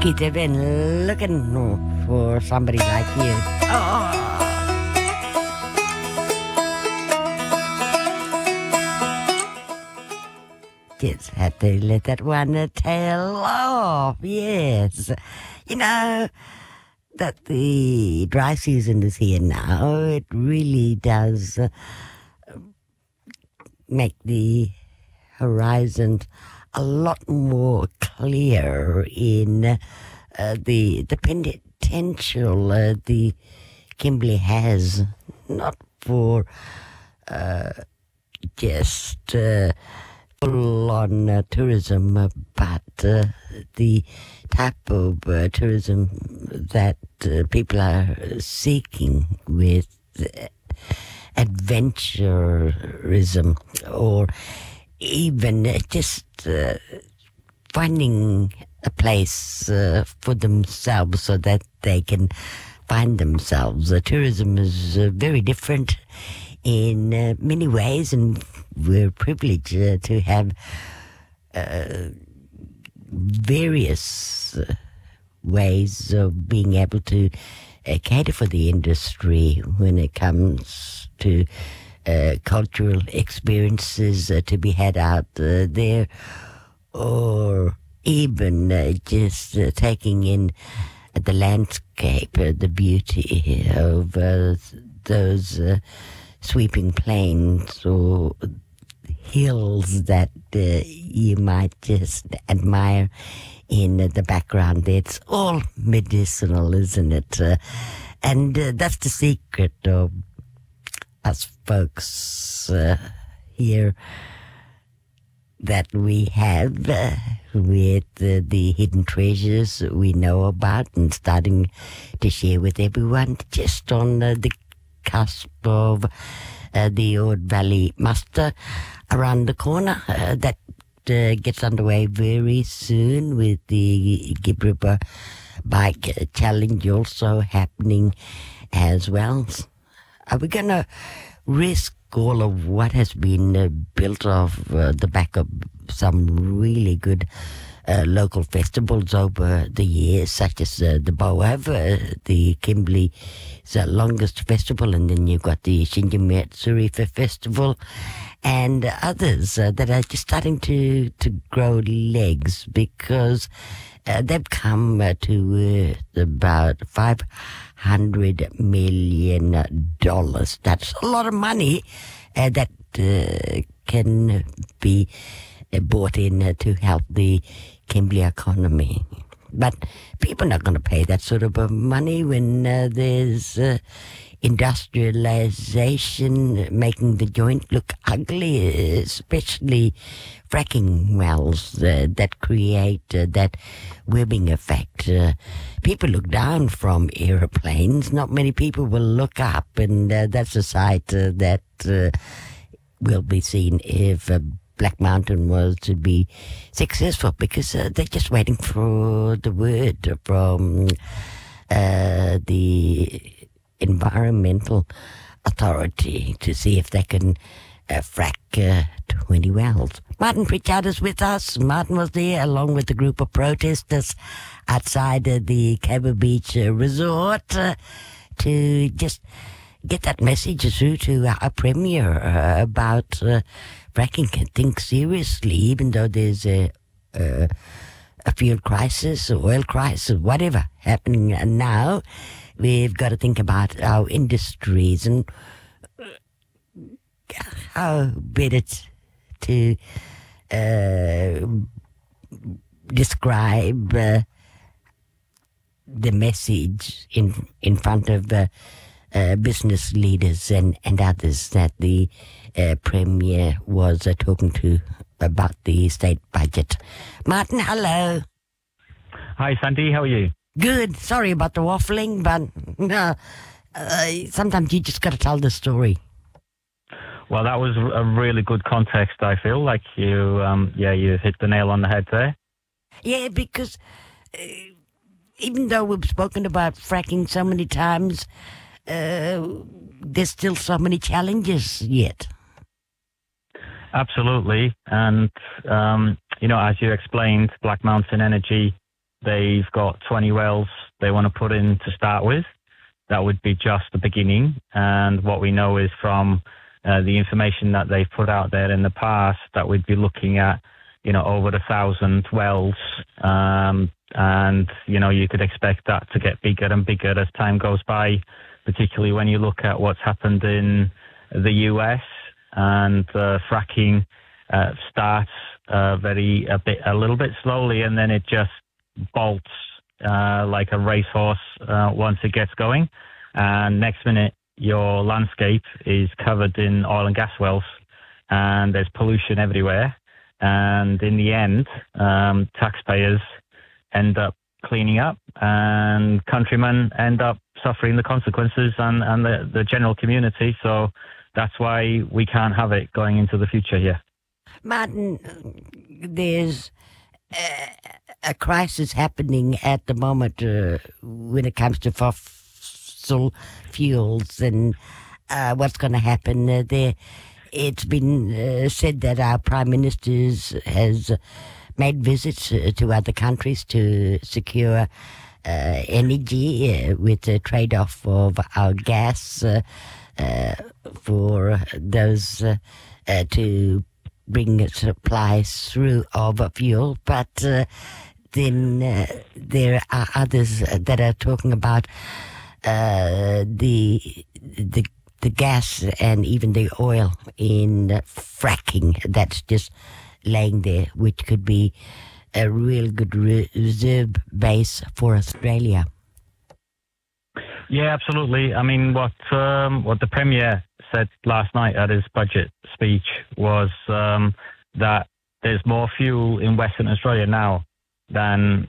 Look, they've been looking for somebody like you. Oh. Just had to let that one tail off, yes. You know, that the dry season is here now, it really does make the horizon a lot more clear in the potential the Kimberley has, not for just full-on tourism, but the type of tourism that people are seeking with adventurism, or even just finding a place for themselves so that they can find themselves. Tourism is very different in many ways, and we're privileged to have various ways of being able to cater for the industry when it comes to cultural experiences to be had out there, or even just taking in the landscape, the beauty of those sweeping plains or hills that you might just admire in the background. It's all medicinal, isn't it? And that's the secret of us folks here that we have with the hidden treasures we know about and starting to share with everyone, just on the cusp of the Ord Valley Muster around the corner that gets underway very soon, with the Gibraltar Bike Challenge also happening as well. Are we going to risk all of what has been built off the back of some really good local festivals over the years, such as the Boav, the Kimberley's longest festival, and then you've got the Shinjumatsuri Festival, and others that are just starting to grow legs, because they've come to about $500 million. That's a lot of money that can be brought in to help the Kimberley economy. But people are not going to pay that sort of money when there's industrialization making the joint look ugly, especially fracking wells that create that webbing effect. People look down from aeroplanes. Not many people will look up, and that's a sight that will be seen if Black Mountain was to be successful, because they're just waiting for the word from the Environmental Authority to see if they can frack 20 wells. Martin Pritchard is with us. Martin was there along with a group of protesters outside the Cabo Beach Resort to just get that message through to our Premier about fracking. Can think seriously, even though there's a fuel crisis, oil crisis, whatever happening now. We've got to think about our industries and how better to describe the message in front of business leaders and others that the Premier was talking to about the state budget. Martin, hello. Hi, Sandy. How are you? Good. Sorry about the waffling, but sometimes you just got to tell the story. Well, that was a really good context, I feel. Like you hit the nail on the head there. Yeah, because even though we've spoken about fracking so many times, there's still so many challenges yet. Absolutely. And, as you explained, Black Mountain Energy they've got 20 wells they want to put in to start with. That would be just the beginning. And what we know is from the information that they've put out there in the past that we'd be looking at, over 1,000 wells. And, you could expect that to get bigger and bigger as time goes by, particularly when you look at what's happened in the US and fracking starts a little bit slowly, and then it just bolts like a racehorse once it gets going. And next minute, your landscape is covered in oil and gas wells, and there's pollution everywhere. And in the end, taxpayers end up cleaning up, and countrymen end up suffering the consequences, and the general community. So that's why we can't have it going into the future here. Martin, there's a crisis happening at the moment when it comes to fossil fuels and what's going to happen there. It's been said that our Prime Minister has made visits to other countries to secure energy with the trade-off of our gas for those to bring supplies through of fuel. But then there are others that are talking about the gas and even the oil in fracking that's just laying there, which could be a real good reserve base for Australia. Yeah, absolutely. I mean, what the Premier said last night at his budget speech was that there's more fuel in Western Australia now than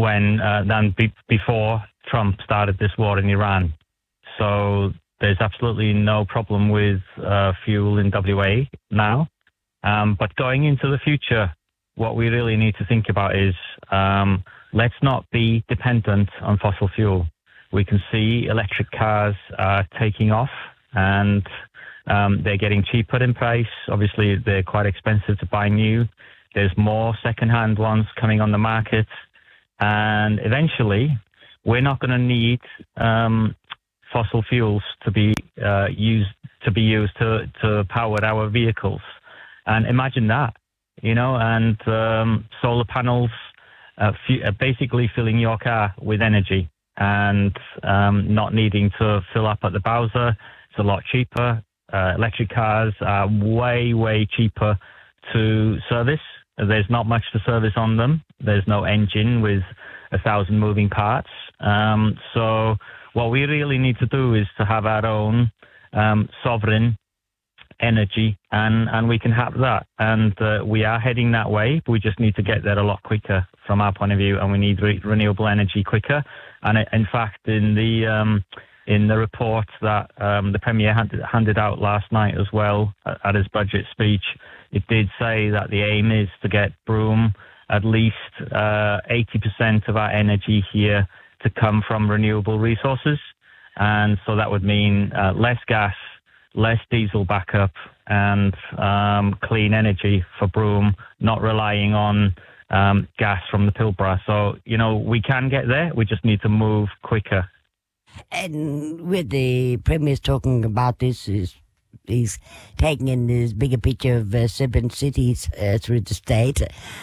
before Trump started this war in Iran. So there's absolutely no problem with fuel in WA now. But going into the future, what we really need to think about is let's not be dependent on fossil fuel. We can see electric cars are taking off, and they're getting cheaper in price. Obviously, they're quite expensive to buy new. There's more second-hand ones coming on the market. And eventually, we're not going to need fossil fuels to be used to power our vehicles. And imagine that, and solar panels basically filling your car with energy and not needing to fill up at the Bowser. It's a lot cheaper. Electric cars are way, way cheaper to service. There's not much to service on them. There's no engine with 1,000 moving parts. So what we really need to do is to have our own sovereign energy, and we can have that. And we are heading that way. We just need to get there a lot quicker from our point of view, and we need renewable energy quicker. And in fact, in the report that the Premier handed out last night as well at his budget speech, it did say that the aim is to get Broome at least 80% of our energy here to come from renewable resources. And so that would mean less gas, less diesel backup, and clean energy for Broome, not relying on gas from the Pilbara. So, we can get there. We just need to move quicker. And with the Premier's talking about this, he's taking in this bigger picture of 7 cities through the state.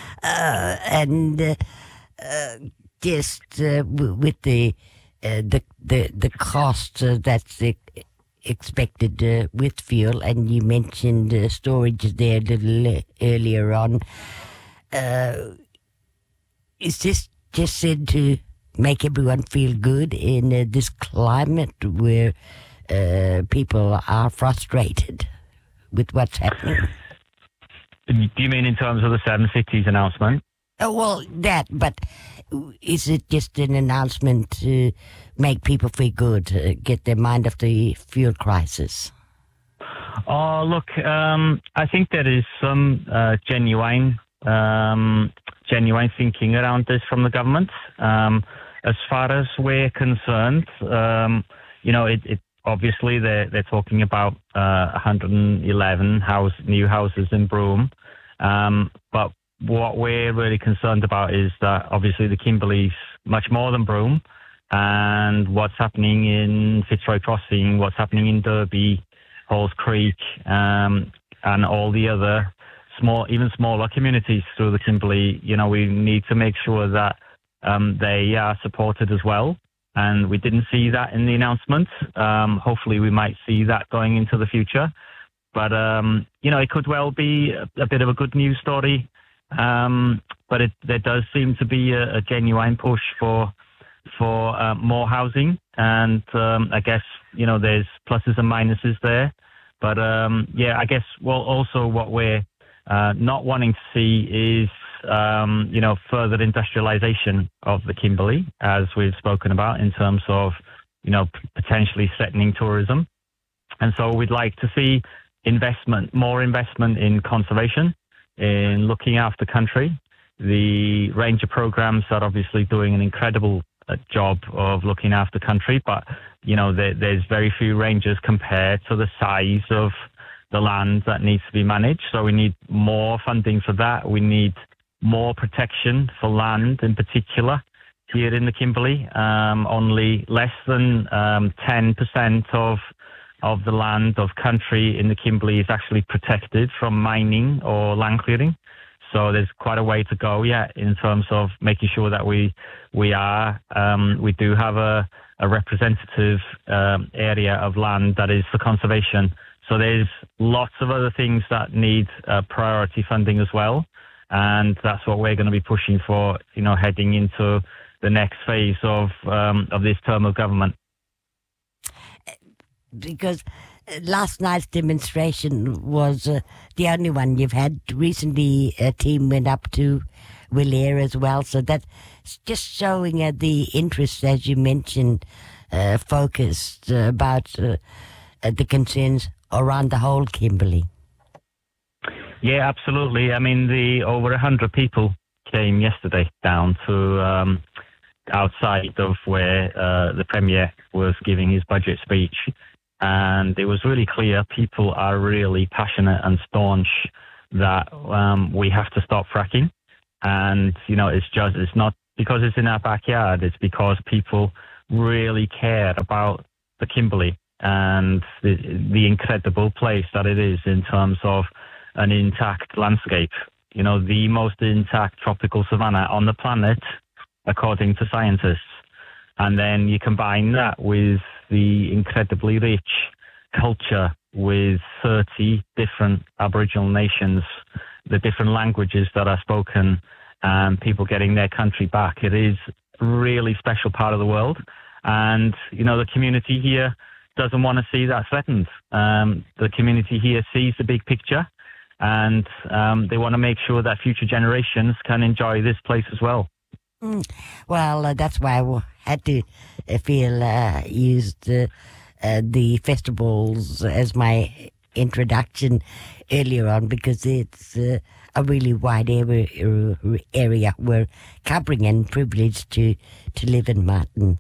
Just with the cost that's expected with fuel, and you mentioned storage there a little earlier on. Is this just said to make everyone feel good in this climate where people are frustrated with what's happening? Do you mean in terms of the 7 cities announcement? Well, that, but is it just an announcement to make people feel good, get their mind off the fuel crisis? Oh, look, I think there is some genuine thinking around this from the government. As far as we're concerned, it obviously they're talking about 111 new houses in Broome, but what we're really concerned about is that obviously the Kimberley's much more than Broome, and what's happening in Fitzroy Crossing, what's happening in Derby, Halls Creek, and all the other even smaller communities through the Kimberley. We need to make sure that they are supported as well. And we didn't see that in the announcement. Hopefully we might see that going into the future. But, it could well be a bit of a good news story. But there does seem to be a genuine push for more housing. And I guess, there's pluses and minuses there. But, I guess, also what we're not wanting to see is, further industrialization of the Kimberley, as we've spoken about, in terms of, potentially threatening tourism. And so we'd like to see more investment in conservation, in looking after country. The ranger programs are obviously doing an incredible job of looking after country, but, there's very few rangers compared to the size of the land that needs to be managed. So we need more funding for that. We need more protection for land in particular here in the Kimberley. Only less than 10% of the land of country in the Kimberley is actually protected from mining or land clearing. So there's quite a way to go yet in terms of making sure that we do have a representative area of land that is for conservation. So there's lots of other things that need priority funding as well. And that's what we're going to be pushing for, heading into the next phase of this term of government. Because last night's demonstration was the only one you've had. Recently, a team went up to Willair as well. So that's just showing the interest, as you mentioned, focused about the concerns around the whole Kimberley. Yeah, absolutely. I mean, over 100 people came yesterday down to outside of where the Premier was giving his budget speech. And it was really clear people are really passionate and staunch that we have to stop fracking. And, it's not because it's in our backyard, it's because people really care about the Kimberley and the incredible place that it is in terms of an intact landscape, the most intact tropical savanna on the planet, according to scientists. And then you combine that with the incredibly rich culture with 30 different Aboriginal nations, the different languages that are spoken, and people getting their country back. It is a really special part of the world. And, the community here doesn't want to see that threatened. The community here sees the big picture, and they want to make sure that future generations can enjoy this place as well. Well, that's why I had to used the festivals as my introduction earlier on, because it's a really wide area we're covering, and privileged to live in, Martin.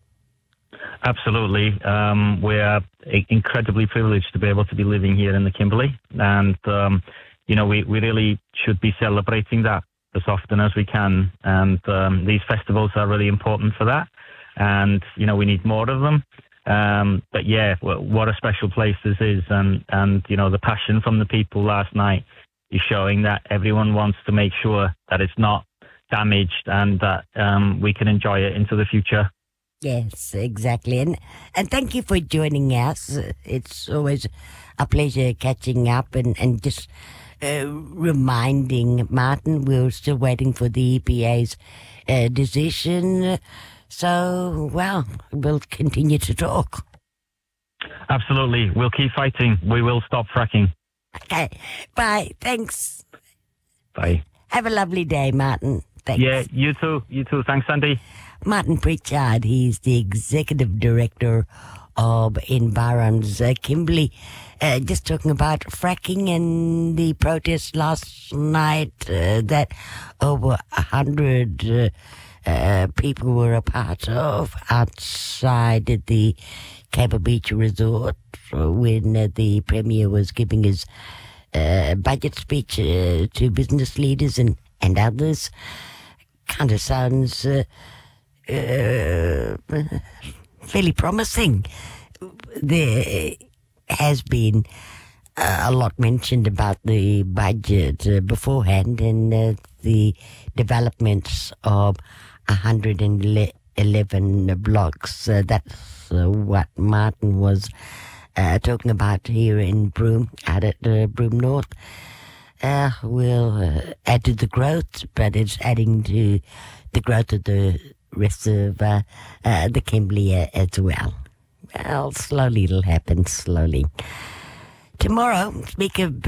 Absolutely. We are incredibly privileged to be able to be living here in the Kimberley. And, we really should be celebrating that as often as we can. And these festivals are really important for that. And, we need more of them. But yeah, what a special place this is. And the passion from the people last night is showing that everyone wants to make sure that it's not damaged and that we can enjoy it into the future. Yes, exactly. And thank you for joining us. It's always a pleasure catching up and just reminding Martin we're still waiting for the EPA's decision. So, we'll continue to talk. Absolutely. We'll keep fighting. We will stop fracking. Okay. Bye. Thanks. Bye. Have a lovely day, Martin. Thanks. Yeah, you too. You too. Thanks, Sandy. Martin Pritchard, he's the Executive Director of Environs Kimberley. Just talking about fracking and the protest last night that over 100 people were a part of outside at the Cable Beach Resort when the Premier was giving his budget speech to business leaders and and others. Kind of sounds fairly promising. There has been a lot mentioned about the budget beforehand, and the developments of 111 blocks. That's what Martin was talking about here in Broome, out at Broome North. Will add to the growth, but it's adding to the growth of the rest of the Kimberley as well. Well, slowly it'll happen, slowly. Tomorrow, speak of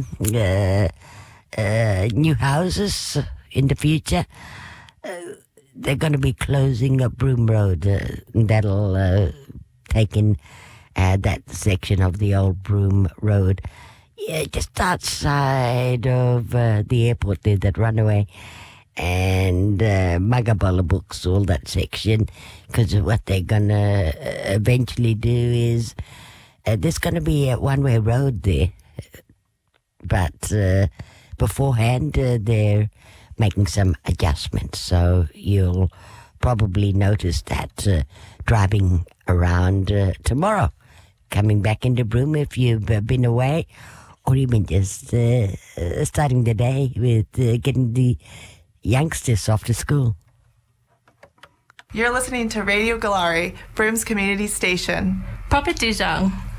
new houses in the future, they're going to be closing up Broome Road. That'll take in that section of the old Broome Road. Yeah, just outside of the airport there, that runaway, and Magabola Books, all that section, because what they're going to eventually do is there's going to be a one-way road there, but beforehand they're making some adjustments, so you'll probably notice that driving around tomorrow, coming back into Broome if you've been away, or even just starting the day with getting the youngsters off to school. You're listening to Radio Galari, Broome's community station. Papa Dujong.